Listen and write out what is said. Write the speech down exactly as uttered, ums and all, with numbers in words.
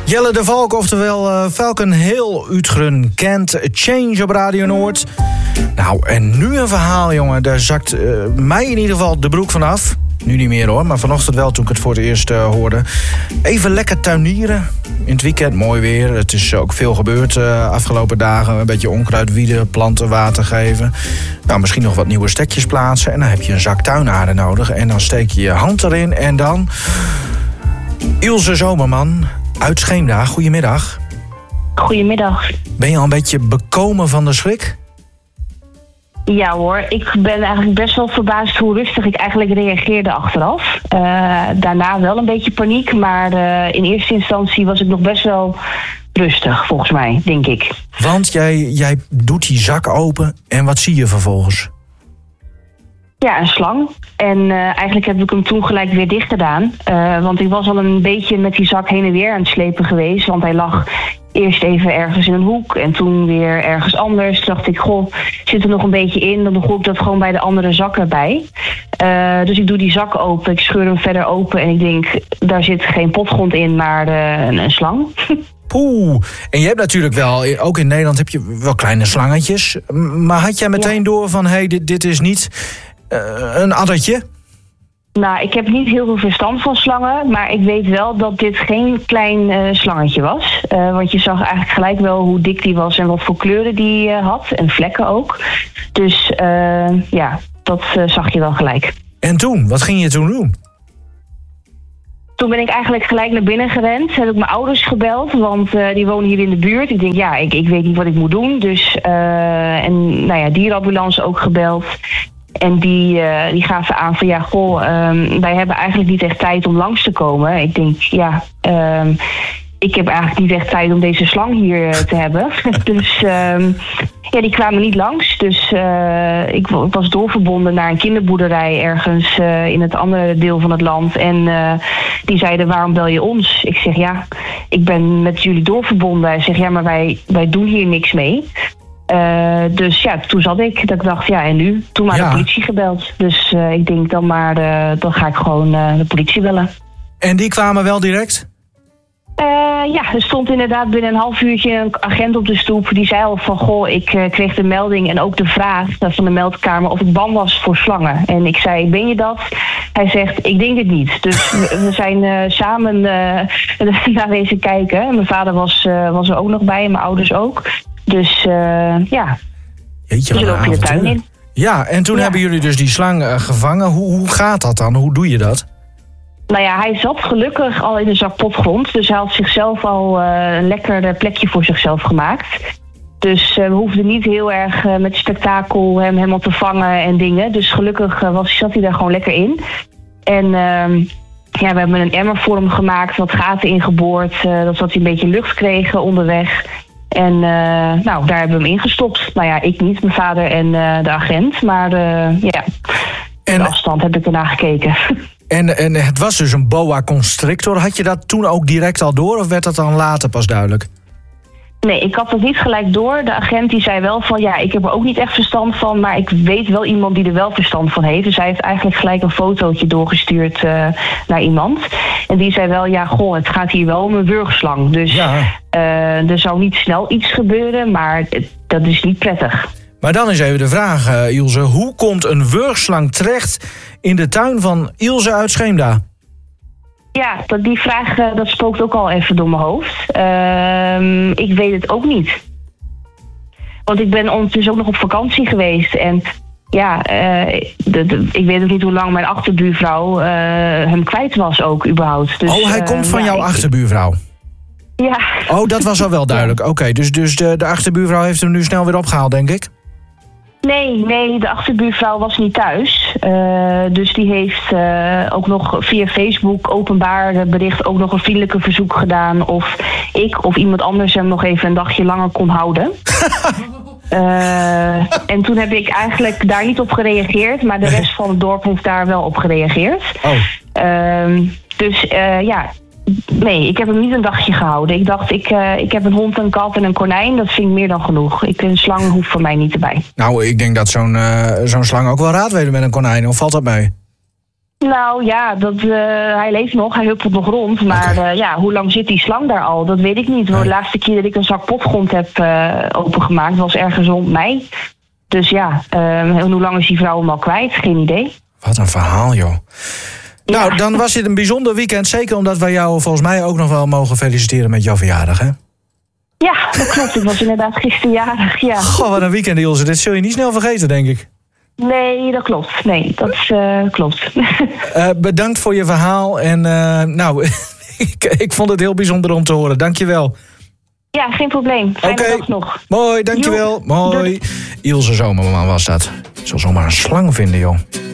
Jelle de Valk, oftewel uh, Falcon Hill Utgren kent Change op Radio Noord. Nou, en nu een verhaal, jongen. Daar zakt uh, mij in ieder geval de broek vanaf. Nu niet meer hoor, maar vanochtend wel toen ik het voor het eerst uh, hoorde. Even lekker tuinieren. In het weekend mooi weer. Het is ook veel gebeurd uh, afgelopen dagen. Een beetje onkruid wieden, planten water geven. Nou, misschien nog wat nieuwe stekjes plaatsen. En dan heb je een zak tuinaarde nodig. En dan steek je je hand erin en dan... Ilse Zomerman uit Scheemda, goedemiddag. Goedemiddag. Ben je al een beetje bekomen van de schrik? Ja hoor, ik ben eigenlijk best wel verbaasd hoe rustig ik eigenlijk reageerde achteraf. Uh, daarna wel een beetje paniek, maar uh, in eerste instantie was ik nog best wel rustig, volgens mij, denk ik. Want jij, jij doet die zak open en wat zie je vervolgens? Ja, een slang. En uh, eigenlijk heb ik hem toen gelijk weer dicht gedaan. Uh, want ik was al een beetje met die zak heen en weer aan het slepen geweest. Want hij lag eerst even ergens in een hoek en toen weer ergens anders. Toen dacht ik, goh, zit er nog een beetje in? Dan gooi ik dat gewoon bij de andere zakken bij. Uh, dus ik doe die zak open, ik scheur hem verder open en ik denk, daar zit geen potgrond in, maar uh, een, een slang. Poeh, en je hebt natuurlijk wel, ook in Nederland heb je wel kleine slangetjes. Maar had jij meteen ja. door van, hé, hey, dit, dit is niet... Uh, een addertje? Nou, ik heb niet heel veel verstand van slangen, maar ik weet wel dat dit geen klein uh, slangetje was. Uh, want je zag eigenlijk gelijk wel hoe dik die was en wat voor kleuren die uh, had. En vlekken ook. Dus uh, ja, dat uh, zag je wel gelijk. En toen? Wat ging je toen doen? Toen ben ik eigenlijk gelijk naar binnen gerend. Heb ik mijn ouders gebeld, want uh, die wonen hier in de buurt. Ik denk, ja, ik, ik weet niet wat ik moet doen. Dus, uh, en nou ja, dierenambulance ook gebeld. En die, uh, die gaven aan van, ja, goh, um, wij hebben eigenlijk niet echt tijd om langs te komen. Ik denk, ja, um, ik heb eigenlijk niet echt tijd om deze slang hier uh, te hebben. Dus um, ja, die kwamen niet langs. Dus uh, ik, ik was doorverbonden naar een kinderboerderij ergens uh, in het andere deel van het land. En uh, die zeiden, waarom bel je ons? Ik zeg, ja, ik ben met jullie doorverbonden. Hij zegt, ja, maar wij, wij doen hier niks mee. Uh, dus ja, toen zat ik. Dat ik dacht, ja, en nu? Toen maar ja. de politie gebeld. Dus uh, ik denk dan maar, uh, dan ga ik gewoon uh, de politie bellen. En die kwamen wel direct? Uh, ja, er stond inderdaad binnen een half uurtje een agent op de stoep. Die zei al van, goh, ik uh, kreeg de melding en ook de vraag van de meldkamer of ik bang was voor slangen. En ik zei, ben je dat? Hij zegt, ik denk het niet. Dus we, we zijn uh, samen uh, naar wezen kijken. Mijn vader was, uh, was er ook nog bij en mijn ouders ook. Dus uh, ja, Jeetje, dus loop je de tuin in. Ja, en toen ja. hebben jullie dus die slang uh, gevangen. Hoe, hoe gaat dat dan? Hoe doe je dat? Nou ja, hij zat gelukkig al in een zak potgrond. Dus hij had zichzelf al uh, een lekker plekje voor zichzelf gemaakt. Dus uh, we hoefden niet heel erg uh, met spektakel hem helemaal te vangen en dingen. Dus gelukkig uh, was, zat hij daar gewoon lekker in. En uh, ja, we hebben een emmer voor hem gemaakt, wat gaten ingeboord. Uh, dat hij een beetje lucht kreeg onderweg. En uh, nou, daar hebben we hem ingestopt. Nou ja, ik niet, mijn vader en uh, de agent. Maar uh, ja, en, de afstand heb ik ernaar gekeken. En, en het was dus een boa constrictor. Had je dat toen ook direct al door of werd dat dan later pas duidelijk? Nee, ik had dat niet gelijk door. De agent die zei wel van, ja, ik heb er ook niet echt verstand van, maar ik weet wel iemand die er wel verstand van heeft. Dus hij heeft eigenlijk gelijk een fotootje doorgestuurd uh, naar iemand. En die zei wel, ja, goh, het gaat hier wel om een wurgslang. Dus ja. uh, er zou niet snel iets gebeuren, maar dat is niet prettig. Maar dan is even de vraag, uh, Ilse, hoe komt een wurgslang terecht in de tuin van Ilse uit Scheemda? Ja, dat, die vraag uh, dat spookt ook al even door mijn hoofd. Uh, ik weet het ook niet. Want ik ben ondertussen ook nog op vakantie geweest. En ja, uh, de, de, ik weet ook niet hoe lang mijn achterbuurvrouw uh, hem kwijt was ook überhaupt. Dus, oh, hij uh, komt van ja, jouw ik, achterbuurvrouw? Ja. Oh, dat was al wel duidelijk. Oké, okay, dus, dus de, de achterbuurvrouw heeft hem nu snel weer opgehaald, denk ik? Nee, nee, de achterbuurvrouw was niet thuis. Uh, dus die heeft uh, ook nog via Facebook openbaar bericht ook nog een vriendelijke verzoek gedaan of ik of iemand anders hem nog even een dagje langer kon houden. uh, en toen heb ik eigenlijk daar niet op gereageerd, maar de rest van het dorp heeft daar wel op gereageerd. Oh. Uh, dus uh, ja, nee, ik heb hem niet een dagje gehouden. Ik dacht, ik, uh, ik heb een hond, een kat en een konijn. Dat vind ik meer dan genoeg. Ik, een slang hoeft voor mij niet erbij. Nou, ik denk dat zo'n, uh, zo'n slang ook wel raad weet met een konijn. Of valt dat mee? Nou ja, dat, uh, hij leeft nog, hij huppelt nog rond. Maar okay. uh, ja, hoe lang zit die slang daar al? Dat weet ik niet. Nee. De laatste keer dat ik een zak potgrond heb uh, opengemaakt was ergens rond mei. Dus ja, uh, en hoe lang is die vrouw hem al kwijt? Geen idee. Wat een verhaal, joh. Ja. Nou, dan was dit een bijzonder weekend. Zeker omdat wij jou volgens mij ook nog wel mogen feliciteren met jouw verjaardag, hè? Ja, dat klopt. Ik was inderdaad gisteren jarig, ja. Goh, wat een weekend, Ilse. Dit zul je niet snel vergeten, denk ik. Nee, dat klopt. Nee, dat uh, klopt. uh, bedankt voor je verhaal. En uh, nou, ik, ik vond het heel bijzonder om te horen. Dank je wel. Ja, geen probleem. Fijne okay. dag nog. Mooi, dankjewel. Mooi. Ilse Zomerman was dat. Ik zal zomaar een slang vinden, joh.